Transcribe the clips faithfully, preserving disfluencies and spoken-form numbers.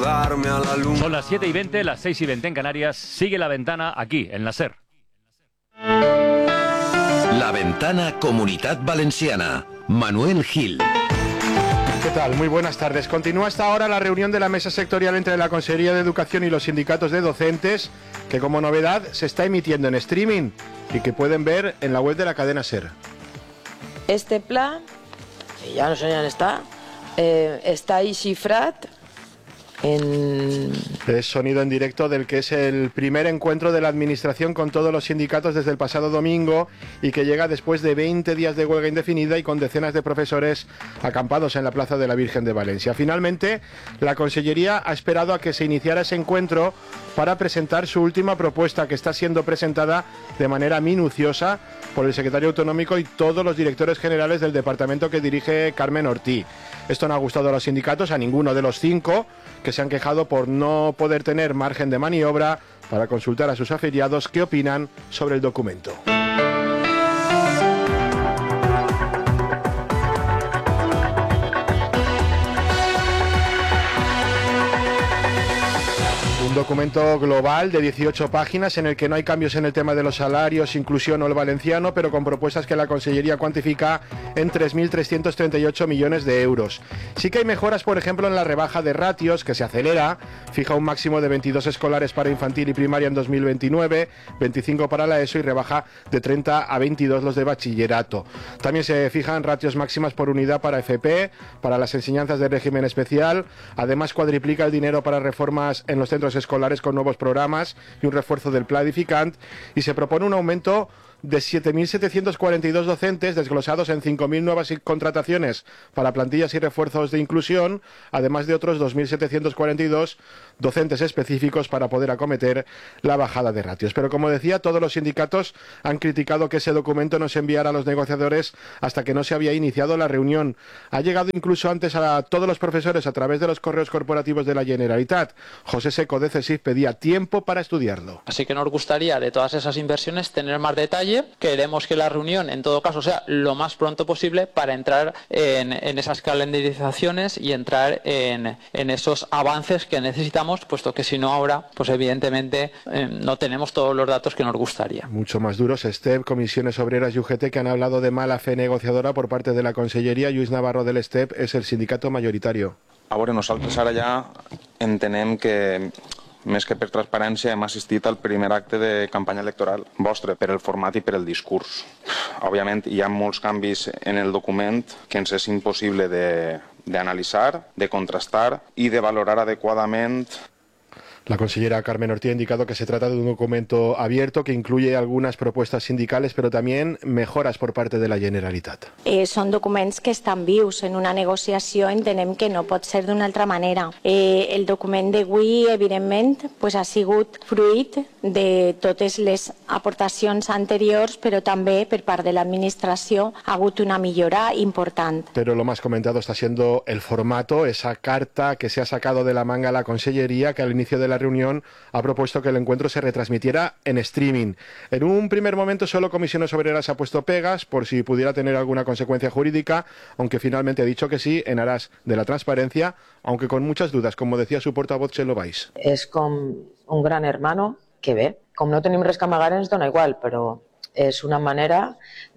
mudarme a la luna. Son las siete y veinte, las seis y veinte en Canarias. Sigue La Ventana aquí, en la SER. La Ventana Comunitat Valenciana. Manuel Gil. ¿Qué tal? Muy buenas tardes. Continúa hasta ahora la reunión de la mesa sectorial entre la Consejería de Educación y los sindicatos de docentes, que como novedad se está emitiendo en streaming y que pueden ver en la web de la cadena SER. Este pla, que ja no sé on està, eh, està ahí xifrat en... Es sonido en directo del que es el primer encuentro de la Administración con todos los sindicatos desde el pasado domingo y que llega después de veinte días de huelga indefinida y con decenas de profesores acampados en la Plaza de la Virgen de Valencia. Finalmente, la Consellería ha esperado a que se iniciara ese encuentro para presentar su última propuesta, que está siendo presentada de manera minuciosa por el secretario autonómico y todos los directores generales del departamento que dirige Carmen Ortí. Esto no ha gustado a los sindicatos, a ninguno de los cinco, que se han quejado por no poder tener margen de maniobra para consultar a sus afiliados qué opinan sobre el documento. Un documento global de dieciocho páginas en el que no hay cambios en el tema de los salarios, inclusión o el valenciano, pero con propuestas que la Consellería cuantifica en tres mil trescientos treinta y ocho millones de euros. Sí que hay mejoras, por ejemplo, en la rebaja de ratios, que se acelera, fija un máximo de veintidós escolares para infantil y primaria en dos mil veintinueve, veinticinco para la ESO y rebaja de treinta a veintidós los de bachillerato. También se fijan ratios máximas por unidad para F P, para las enseñanzas de régimen especial, además cuadriplica el dinero para reformas en los centros escolares con nuevos programas y un refuerzo del Pla Edificant, y se propone un aumento de siete mil setecientos cuarenta y dos docentes desglosados en cinco mil nuevas contrataciones para plantillas y refuerzos de inclusión, además de otros dos mil setecientos cuarenta y dos docentes específicos para poder acometer la bajada de ratios. Pero como decía, todos los sindicatos han criticado que ese documento no se enviara a los negociadores hasta que no se había iniciado la reunión. Ha llegado incluso antes a todos los profesores a través de los correos corporativos de la Generalitat. José Seco de CESIF pedía tiempo para estudiarlo. Así que nos gustaría de todas esas inversiones tener más detalle. Queremos que la reunión, en todo caso, sea lo más pronto posible para entrar en, en esas calendarizaciones y entrar en, en esos avances que necesitamos, puesto que si no ahora, pues evidentemente eh, no tenemos todos los datos que nos gustaría. Mucho más duros, STEP, Comisiones Obreras y U G T, que han hablado de mala fe negociadora por parte de la Conselleria. Lluís Navarro del STEP és el sindicato mayoritario. A veure, nosaltres ara ja entenem que més que per transparència hem assistit al primer acte de campanya electoral vostre per el format i per el discurs. Òbviament hi ha molts canvis en el document que ens és impossible d'analitzar, de, de contrastar i de valorar adequadament. La consellera Carmen Ortí ha indicado que se trata de un documento abierto que incluye algunas propuestas sindicales, pero también mejoras por parte de la Generalitat. Eh, són documents que estan vius. En una negociació entenem que no pot ser d'una altra manera. Eh, el document d'avui, evidentment, pues, ha sigut fruit de totes les aportacions anteriors, però també per part de l'administració ha hagut una millora important. Pero lo más comentado está siendo el formato, esa carta que se ha sacado de la manga la Consellería, que al inicio de la reunión ha propuesto que el encuentro se retransmitiera en streaming. En un primer momento solo Comisiones Obreras ha puesto pegas por si pudiera tener alguna consecuencia jurídica, aunque finalmente ha dicho que sí, en aras de la transparencia, aunque con muchas dudas, como decía su portavoz Txelo Valls. És com un gran hermano que bé, com no tenim res que amagar ens dona igual, però és una manera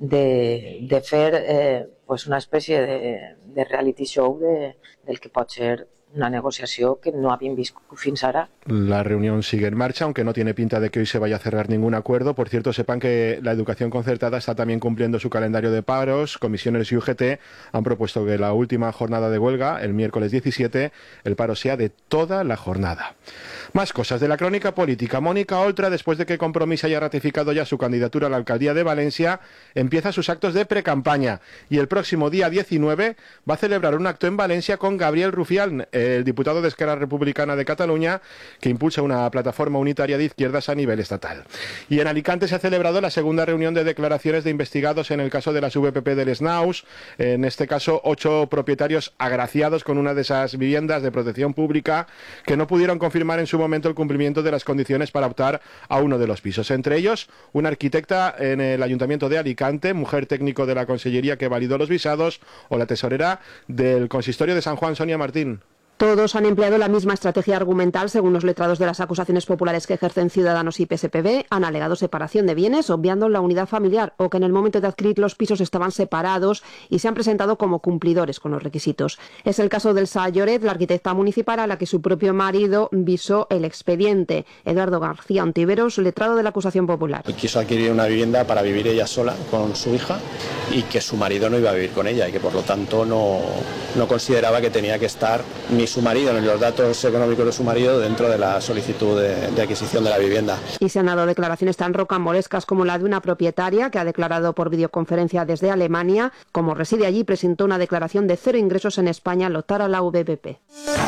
de, de fer eh, pues una espècie de, de reality show de, del que pot ser una negociación que no habían visto fins ara. La reunión sigue en marcha, aunque no tiene pinta de que hoy se vaya a cerrar ningún acuerdo. Por cierto, sepan que la educación concertada está también cumpliendo su calendario de paros. Comisiones y U G T han propuesto que la última jornada de huelga, el miércoles diecisiete, el paro sea de toda la jornada. Más cosas de la crónica política. Mónica Oltra, después de que Compromís haya ratificado ya su candidatura a la alcaldía de Valencia, empieza sus actos de precampaña y el próximo día diecinueve va a celebrar un acto en Valencia con Gabriel Rufián, el diputado de Esquerra Republicana de Cataluña, que impulsa una plataforma unitaria de izquierdas a nivel estatal. Y en Alicante se ha celebrado la segunda reunión de declaraciones de investigados en el caso de las V P P del Snaus. En este caso, ocho propietarios agraciados con una de esas viviendas de protección pública que no pudieron confirmar en su momento el cumplimiento de las condiciones para optar a uno de los pisos. Entre ellos, una arquitecta en el Ayuntamiento de Alicante, mujer técnico de la Consellería que validó los visados, o la tesorera del Consistorio de San Juan, Sonia Martín. Todos han empleado la misma estrategia argumental según los letrados de las acusaciones populares que ejercen Ciudadanos y P S P B. Han alegado separación de bienes, obviando la unidad familiar, o que en el momento de adquirir los pisos estaban separados y se han presentado como cumplidores con los requisitos. Es el caso del Elsa Lloret, la arquitecta municipal a la que su propio marido visó el expediente. Eduardo García Ontiveros, letrado de la acusación popular. Quiso adquirir una vivienda para vivir ella sola con su hija y que su marido no iba a vivir con ella y que por lo tanto no, no consideraba que tenía que estar ni su marido ni los datos económicos de su marido dentro de la solicitud de, de adquisición de la vivienda. Y se han dado declaraciones tan rocambolescas como la de una propietaria que ha declarado por videoconferencia desde Alemania. Como reside allí, presentó una declaración de cero ingresos en España al optar a la V P P.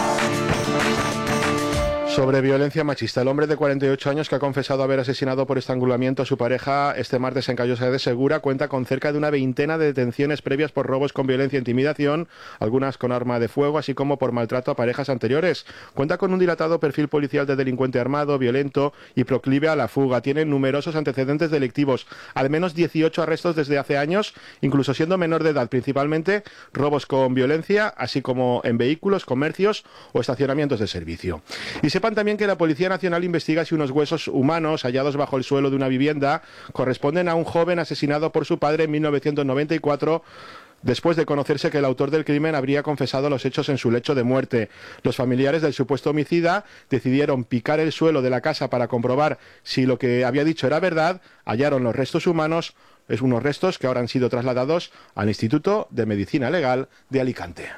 Sobre violencia machista, el hombre de cuarenta y ocho años que ha confesado haber asesinado por estrangulamiento a su pareja este martes en Callosa de Segura cuenta con cerca de una veintena de detenciones previas por robos con violencia e intimidación, algunas con arma de fuego, así como por maltrato a parejas anteriores. Cuenta con un dilatado perfil policial de delincuente armado, violento y proclive a la fuga. Tiene numerosos antecedentes delictivos, al menos dieciocho arrestos desde hace años, incluso siendo menor de edad, principalmente robos con violencia, así como en vehículos, comercios o estacionamientos de servicio. Y sepa también que la Policía Nacional investiga si unos huesos humanos hallados bajo el suelo de una vivienda corresponden a un joven asesinado por su padre en mil novecientos noventa y cuatro, después de conocerse que el autor del crimen habría confesado los hechos en su lecho de muerte. Los familiares del supuesto homicida decidieron picar el suelo de la casa para comprobar si lo que había dicho era verdad. Hallaron los restos humanos, es unos restos que ahora han sido trasladados al Instituto de Medicina Legal de Alicante.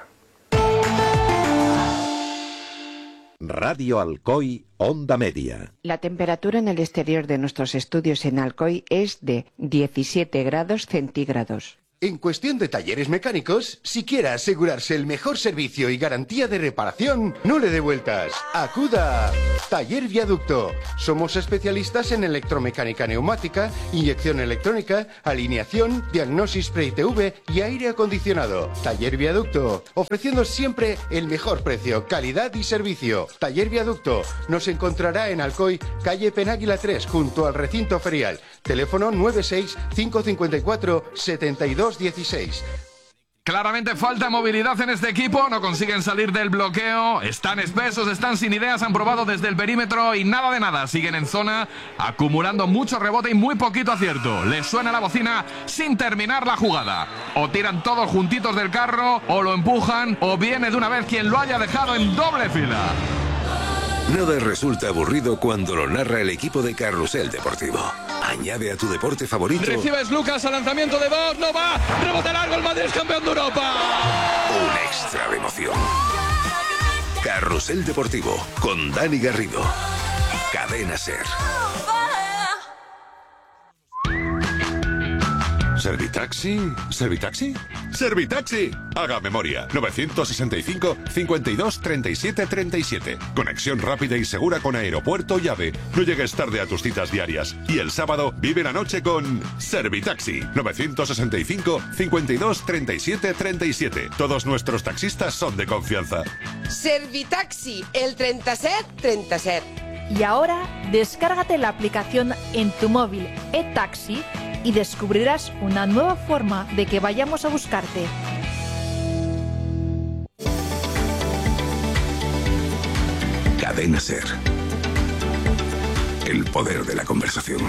Radio Alcoy, Onda Media. La temperatura en el exterior de nuestros estudios en Alcoy es de diecisiete grados centígrados. En cuestión de talleres mecánicos, si quiere asegurarse el mejor servicio y garantía de reparación, no le dé vueltas. Acuda. Taller Viaducto. Somos especialistas en electromecánica neumática, inyección electrónica, alineación, diagnosis pre-I T V y aire acondicionado. Taller Viaducto. Ofreciendo siempre el mejor precio, calidad y servicio. Taller Viaducto. Nos encontrará en Alcoy, calle Penáguila tres, junto al recinto ferial. Teléfono nueve seis cinco cinco cuatro siete dos uno seis. Claramente falta movilidad en este equipo, no consiguen salir del bloqueo, están espesos, están sin ideas, han probado desde el perímetro y nada de nada, siguen en zona, acumulando mucho rebote y muy poquito acierto. Les suena la bocina sin terminar la jugada. O tiran todos juntitos del carro, o lo empujan, o viene de una vez quien lo haya dejado en doble fila. Nada resulta aburrido cuando lo narra el equipo de Carrusel Deportivo. Añade a tu deporte favorito. Recibes Lucas al lanzamiento de Vox, no va, rebote largo, el Madrid es campeón de Europa. Un extra de emoción. Carrusel Deportivo con Dani Garrido. Cadena Ser. ¿Servitaxi? ¿Servitaxi? ¡Servitaxi! Haga memoria. novecientos sesenta y cinco, cincuenta y dos, treinta y siete, treinta y siete. Conexión rápida y segura con aeropuerto y AVE. No llegues tarde a tus citas diarias. Y el sábado vive la noche con Servitaxi. novecientos sesenta y cinco, cincuenta y dos, treinta y siete, treinta y siete. Todos nuestros taxistas son de confianza. Servitaxi, el treinta set, treinta set. Y ahora, descárgate la aplicación en tu móvil eTaxi y descubrirás una nueva forma de que vayamos a buscarte. Cadena Ser. El poder de la conversación.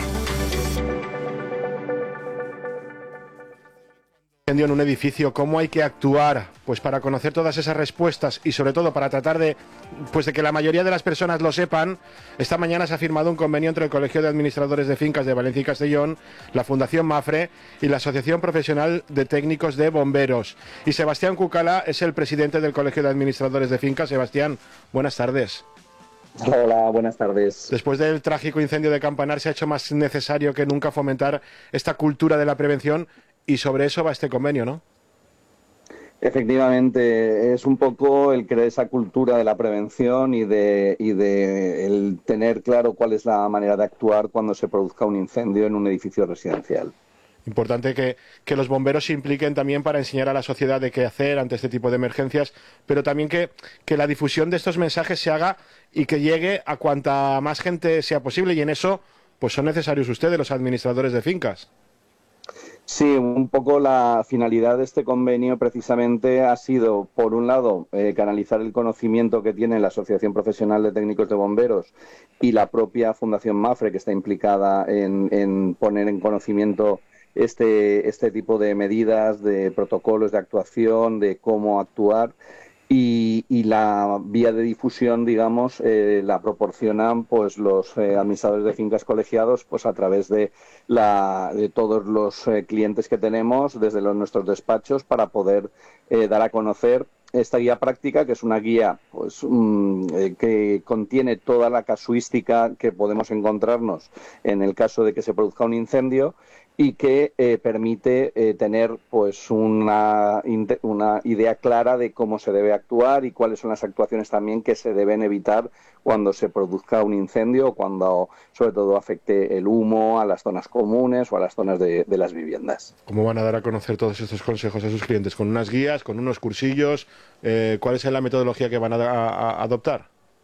En un edificio, ¿cómo hay que actuar pues para conocer todas esas respuestas y sobre todo para tratar de pues de que la mayoría de las personas lo sepan? Esta mañana se ha firmado un convenio entre el Colegio de Administradores de Fincas de Valencia y Castellón, la Fundación Mafre y la Asociación Profesional de Técnicos de Bomberos. Y Sebastián Cucala es el presidente del Colegio de Administradores de Fincas. Sebastián, buenas tardes. Hola, buenas tardes. Después del trágico incendio de Campanar se ha hecho más necesario que nunca fomentar esta cultura de la prevención. Y sobre eso va este convenio, ¿no? Efectivamente, es un poco el crear esa cultura de la prevención y de, y de el tener claro cuál es la manera de actuar cuando se produzca un incendio en un edificio residencial. Importante que, que los bomberos se impliquen también para enseñar a la sociedad de qué hacer ante este tipo de emergencias, pero también que, que la difusión de estos mensajes se haga y que llegue a cuanta más gente sea posible, y en eso pues son necesarios ustedes, los administradores de fincas. Sí, un poco la finalidad de este convenio precisamente ha sido, por un lado, eh, canalizar el conocimiento que tiene la Asociación Profesional de Técnicos de Bomberos y la propia Fundación MAFRE, que está implicada en, en poner en conocimiento este, este tipo de medidas, de protocolos de actuación, de cómo actuar. Y, y la vía de difusión, digamos, eh, la proporcionan pues los eh, administradores de fincas colegiados pues a través de, la, de todos los eh, clientes que tenemos desde los, nuestros despachos para poder eh, dar a conocer esta guía práctica, que es una guía pues um, eh, que contiene toda la casuística que podemos encontrarnos en el caso de que se produzca un incendio y que eh, permite eh, tener pues una, una idea clara de cómo se debe actuar y cuáles son las actuaciones también que se deben evitar cuando se produzca un incendio o cuando sobre todo afecte el humo a las zonas comunes o a las zonas de, de las viviendas. ¿Cómo van a dar a conocer todos estos consejos a sus clientes? ¿Con unas guías, con unos cursillos? Eh, ¿Cuál es la metodología que van a, a, a adoptar?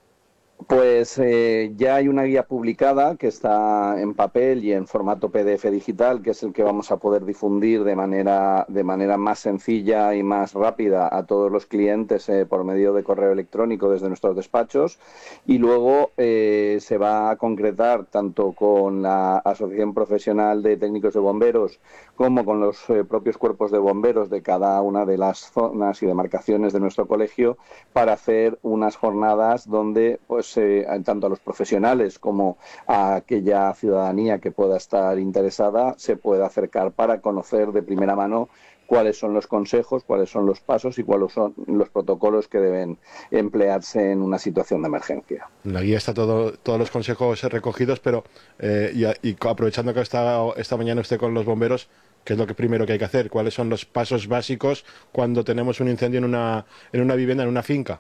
Pues eh, ya hay una guía publicada que está en papel y en formato P D F digital, que es el que vamos a poder difundir de manera, de manera más sencilla y más rápida a todos los clientes eh, por medio de correo electrónico desde nuestros despachos. Y luego eh, se va a concretar tanto con la Asociación Profesional de Técnicos de Bomberos como con los eh, propios cuerpos de bomberos de cada una de las zonas y demarcaciones de nuestro colegio para hacer unas jornadas donde pues Eh, tanto a los profesionales como a aquella ciudadanía que pueda estar interesada se pueda acercar para conocer de primera mano cuáles son los consejos, cuáles son los pasos y cuáles son los protocolos que deben emplearse en una situación de emergencia. En la guía está todo, todos los consejos recogidos, pero eh, y, y aprovechando que está, esta mañana usted con los bomberos, ¿qué es lo que primero que hay que hacer? ¿Cuáles son los pasos básicos cuando tenemos un incendio en una, en una vivienda, en una finca?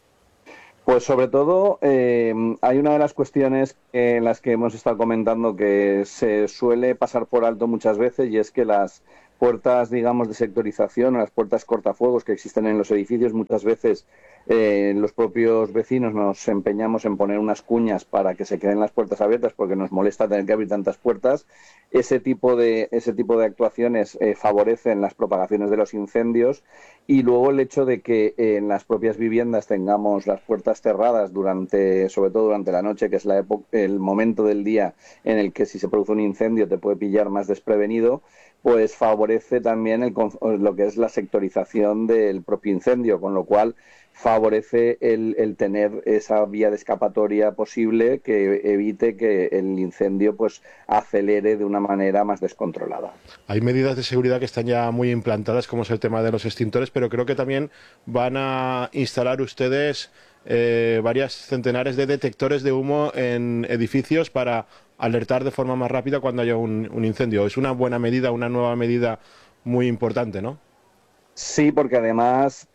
Pues sobre todo eh, hay una de las cuestiones en las que hemos estado comentando que se suele pasar por alto muchas veces y es que las puertas, digamos, de sectorización o las puertas cortafuegos que existen en los edificios muchas veces eh, los propios vecinos nos empeñamos en poner unas cuñas para que se queden las puertas abiertas porque nos molesta tener que abrir tantas puertas. Ese tipo de, ese tipo de actuaciones eh, favorecen las propagaciones de los incendios y luego el hecho de que eh, en las propias viviendas tengamos las puertas cerradas durante, sobre todo durante la noche, que es la época, el momento del día en el que si se produce un incendio te puede pillar más desprevenido, pues favorece también el, lo que es la sectorización del propio incendio, con lo cual favorece el, el tener esa vía de escapatoria posible que evite que el incendio pues acelere de una manera más descontrolada. Hay medidas de seguridad que están ya muy implantadas, como es el tema de los extintores, pero creo que también van a instalar ustedes eh, varias centenares de detectores de humo en edificios para alertar de forma más rápida cuando haya un, un incendio. Es una buena medida, una nueva medida muy importante, ¿no? Sí, porque además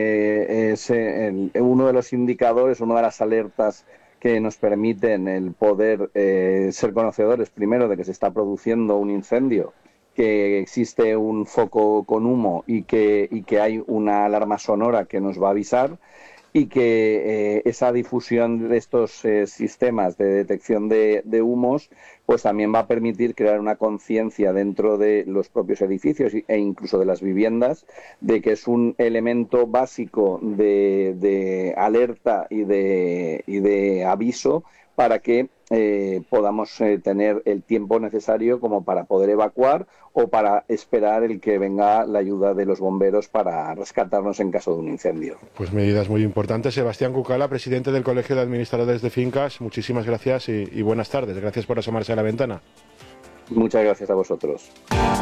eh, es el, uno de los indicadores, una de las alertas que nos permiten el poder eh, ser conocedores primero de que se está produciendo un incendio, que existe un foco con humo y que, y que hay una alarma sonora que nos va a avisar y que eh, esa difusión de estos eh, sistemas de detección de, de humos pues también va a permitir crear una conciencia dentro de los propios edificios e incluso de las viviendas de que es un elemento básico de, de alerta y de, y de aviso para que eh, podamos eh, tener el tiempo necesario como para poder evacuar o para esperar el que venga la ayuda de los bomberos para rescatarnos en caso de un incendio. Pues medidas muy importantes. Sebastián Cucala, presidente del Colegio de Administradores de Fincas, muchísimas gracias y, y buenas tardes. Gracias por asomarse a la ventana. Muchas gracias a vosotros.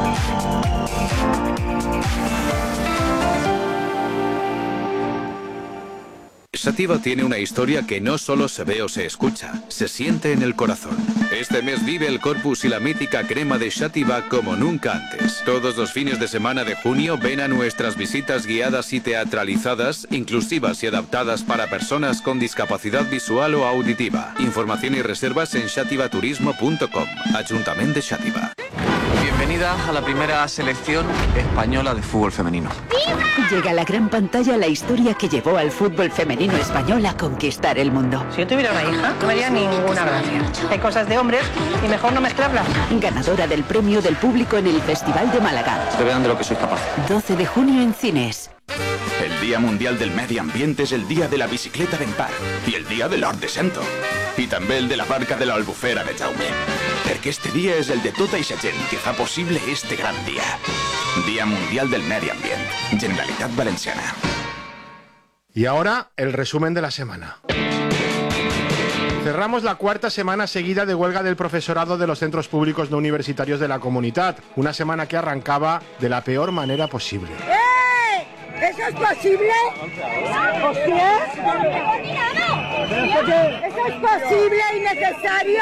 Sativa tiene una historia que no solo se ve o se escucha, se siente en el corazón. Este mes vive el Corpus y la mítica crema de Sativa como nunca antes. Todos los fines de semana de junio ven a nuestras visitas guiadas y teatralizadas, inclusivas y adaptadas para personas con discapacidad visual o auditiva. Información y reservas en sativaturismo punto com. Ayuntamiento de Sativa. Bienvenido. Bienvenida a la primera selección española de fútbol femenino. Llega a la gran pantalla la historia que llevó al fútbol femenino español a conquistar el mundo. Si yo tuviera una hija, no me haría ninguna gracia. Hay cosas de hombres y mejor no mezclarlas. Ganadora del premio del público en el Festival de Málaga. Que vean de lo que soy capaz. doce de junio en cines. El Día Mundial del Medi Ambiente és el dia de la bicicleta d'en Parc i el dia de l'Hort de Sento. I també el de la barca de l'Albufera de Jaume. Perquè este dia és el de tota eixa gent que fa possible este gran dia. Día Mundial del Medi Ambient. Generalitat Valenciana. Y ahora, el resumen de la semana. Cerramos la cuarta semana seguida de huelga del profesorado de los centros públicos no universitarios de la Comunitat. Una semana que arrancaba de la peor manera posible. ¿Eso es posible? ¿Hostia? ¿Eso es posible y necesario?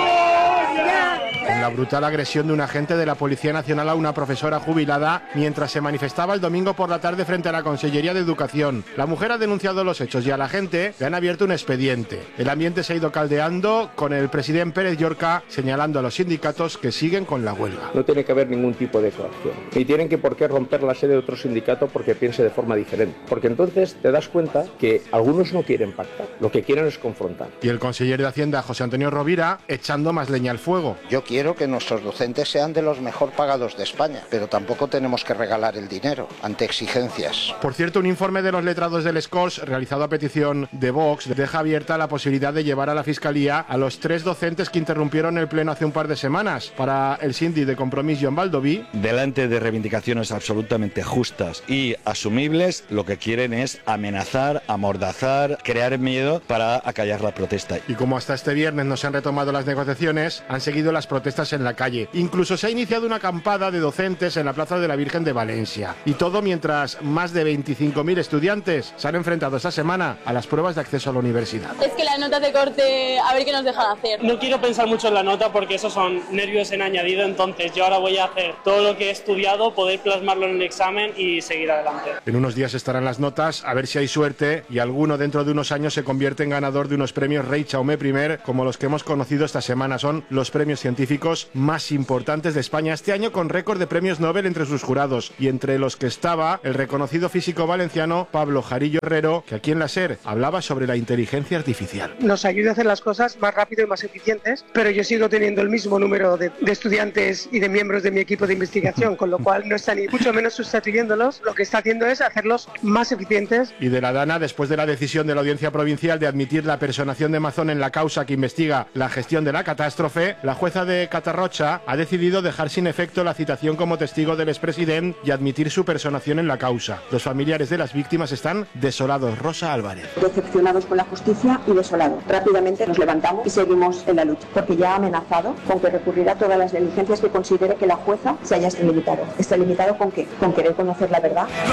En la brutal agresión de un agente de la Policía Nacional a una profesora jubilada mientras se manifestaba el domingo por la tarde frente a la Consellería de Educación. La mujer ha denunciado los hechos y a la agente le han abierto un expediente. El ambiente se ha ido caldeando con el presidente Pérez Llorca señalando a los sindicatos que siguen con la huelga. No tiene que haber ningún tipo de coacción. Ni tienen que por qué romper la sede de otro sindicato porque piense de forma diferente. Porque entonces te das cuenta que algunos no quieren pactar, lo que quieren es confrontar. Y el consejero de Hacienda, José Antonio Rovira, echando más leña al fuego. Yo quiero que nuestros docentes sean de los mejor pagados de España, pero tampoco tenemos que regalar el dinero ante exigencias. Por cierto, un informe de los letrados del Scors, realizado a petición de Vox, deja abierta la posibilidad de llevar a la Fiscalía a los tres docentes que interrumpieron el pleno hace un par de semanas. Para el síndic de Compromís, Joan Baldoví, delante de reivindicaciones absolutamente justas y asumibles, lo que quieren es amenazar, amordazar, crear miedo para acallar la protesta. Y como hasta este viernes no se han retomado las negociaciones, han seguido las protestas en la calle. Incluso se ha iniciado una acampada de docentes en la Plaza de la Virgen de Valencia. Y todo mientras más de veinticinco mil estudiantes se han enfrentado esta semana a las pruebas de acceso a la universidad. Es que la nota de corte, a ver qué nos dejan hacer. No quiero pensar mucho en la nota porque esos son nervios en añadido, entonces yo ahora voy a hacer todo lo que he estudiado, poder plasmarlo en el examen y seguir adelante. En unos días estarán las notas, a ver si hay suerte y alguno dentro de unos años se convierte en ganador de unos premios Rey Jaume I, como los que hemos conocido esta semana. Son los premios científicos más importantes de España este año, con récord de premios Nobel entre sus jurados, y entre los que estaba el reconocido físico valenciano Pablo Jarillo Herrero, que aquí en la SER hablaba sobre la inteligencia artificial. Nos ayuda a hacer las cosas más rápido y más eficientes, pero yo sigo teniendo el mismo número de, de estudiantes y de miembros de mi equipo de investigación, con lo cual no está ni mucho menos sustituyéndolos, lo que está haciendo es hacerlos más eficientes. Y de la Dana, después de la decisión de la Audiencia Provincial de admitir la personación de Mazón en la causa que investiga la gestión de la catástrofe, la jueza de Catarrocha ha decidido dejar sin efecto la citación como testigo del expresidente y admitir su personación en la causa. Los familiares de las víctimas están desolados. Rosa Álvarez. Decepcionados con la justicia y desolados. Rápidamente nos levantamos y seguimos en la lucha, porque ya ha amenazado con que recurrirá a todas las diligencias que considere que la jueza se haya extralimitado. ¿Extralimitado con qué? Con querer conocer la verdad.